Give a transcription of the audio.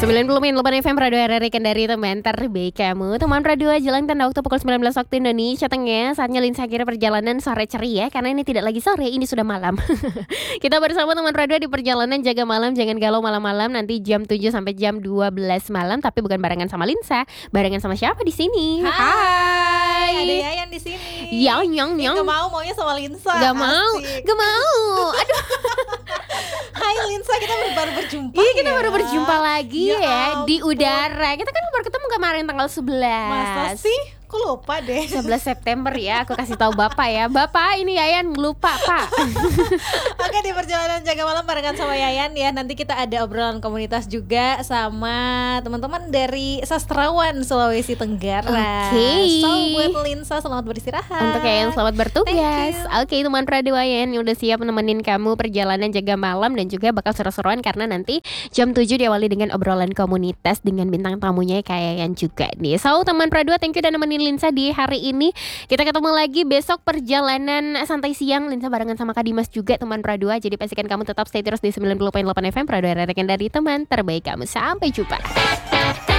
90.8 FM Radio RRI Kendari, teman terbaik kamu. Teman Radio Jelang tanda waktu pukul 19 waktu Indonesia Tengah. Saatnya Linsa akhiri perjalanan sore ceria, karena ini tidak lagi sore, ini sudah malam. Kita bersama teman radio di perjalanan jaga malam. Jangan galau malam-malam, nanti jam 7 sampai jam 12 malam. Tapi bukan barengan sama Linsa, barengan sama siapa di sini? Hai. Ada Yayan di sini. Yang Gak maunya sama Linsa. Gak mau. Aduh. Hai Linsa, kita baru berjumpa. Iya, kita baru berjumpa lagi Ya di udara. Kita kan baru ketemu kemarin tanggal 11. Masa sih? Aku lupa deh. 11 September ya, aku kasih tahu Bapak ya. Bapak, ini Yayan lupa, Pak. Oke, di perjalanan jaga malam barengan sama Yayan ya. Nanti kita ada obrolan komunitas juga sama teman-teman dari Sastrawan Sulawesi Tenggara. Oke. So, buat Linsa selamat beristirahat. Untuk Yayan selamat bertugas. Thank you. Oke, teman radio Yayan yang udah siap nemenin kamu perjalanan jaga malam, dan juga bakal seru-seruan karena nanti jam 7 diawali dengan obrolan komunitas dengan bintang tamunya kayak Yayan juga nih. So, teman radio, thank you udah nemenin Linsa di hari ini. Kita ketemu lagi besok perjalanan santai siang. Linsa barengan sama Kak Dimas juga, teman radio. Jadi pastikan kamu tetap stay terus di 90.8 FM Radio RRI Kendari, teman terbaik kamu. Sampai jumpa.